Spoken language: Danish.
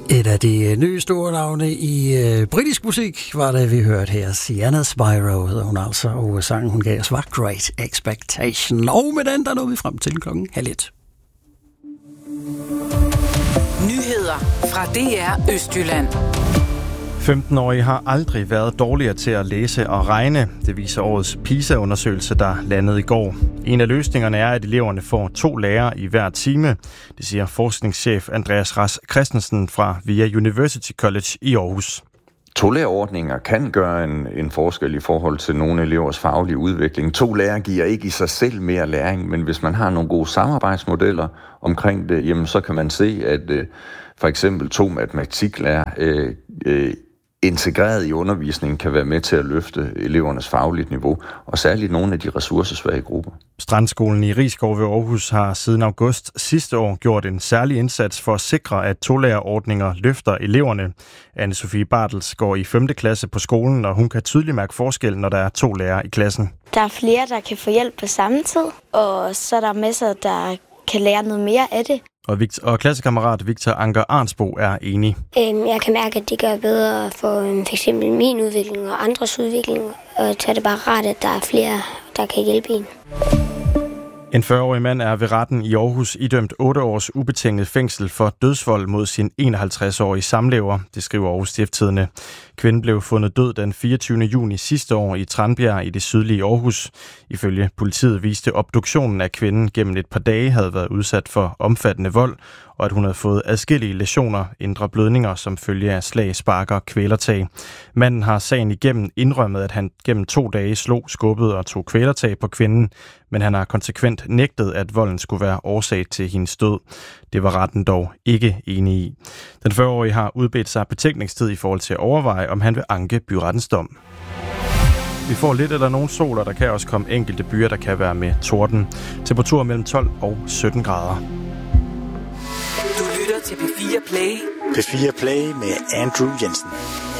Et af de nye store navne i britisk musik var det, vi hørte her. Sienna Spyro hedder hun altså, og sangen hun gav os var Great Expectation. Og med den, der nåede vi frem til 12:30. Nyheder fra DR Østjylland. 15-årige har aldrig været dårligere til at læse og regne. Det viser årets PISA-undersøgelse, der landede i går. En af løsningerne er, at eleverne får 2 lærere i hver time. Det siger forskningschef Andreas Ras Christensen fra VIA University College i Aarhus. 2-lærerordninger kan gøre en forskel i forhold til nogle elevers faglige udvikling. 2 lærere giver ikke i sig selv mere læring, men hvis man har nogle gode samarbejdsmodeller omkring det, jamen så kan man se, at for eksempel 2 matematiklærer integreret i undervisningen kan være med til at løfte elevernes faglige niveau, og særligt nogle af de ressourcesvage grupper. Strandskolen i Risskov ved Aarhus har siden august sidste år gjort en særlig indsats for at sikre, at 2-lærerordninger løfter eleverne. Anne-Sophie Bartels går i 5. klasse på skolen, og hun kan tydeligt mærke forskel, når der er 2 lærere i klassen. Der er flere, der kan få hjælp på samme tid, og så er der masser, der kan lære noget mere af det. Og klassekammerat Victor Anker Arnsbo er enig. Jeg kan mærke, at det gør bedre for f.eks. min udvikling og andres udvikling, og så er det bare rart, at der er flere, der kan hjælpe en. En 40-årig mand er ved retten i Aarhus idømt 8 års ubetinget fængsel for dødsvold mod sin 51-årige samlever, det skriver Aarhus Stiftstidende. Kvinden blev fundet død den 24. juni sidste år i Tranbjerg i det sydlige Aarhus. Ifølge politiet viste obduktionen af kvinden gennem et par dage havde været udsat for omfattende vold, og at hun havde fået adskillige læsioner, indre blødninger som følge af slag, sparker og kvælertag. Manden har sagen igennem indrømmet, at han gennem 2 dage slog, skubbede og tog kvælertag på kvinden, men han har konsekvent nægtet, at volden skulle være årsag til hendes død. Det var retten dog ikke enig i. Den 40-årige har udbedt sig betænkningstid i forhold til at overveje, om han vil anke byrettens dom. Vi får lidt eller nogen sol, og der kan også komme enkelte byer, der kan være med torden. Temperatur mellem 12 og 17 grader. Du lytter til P4 Play. P4 Play med Andrew Jensen.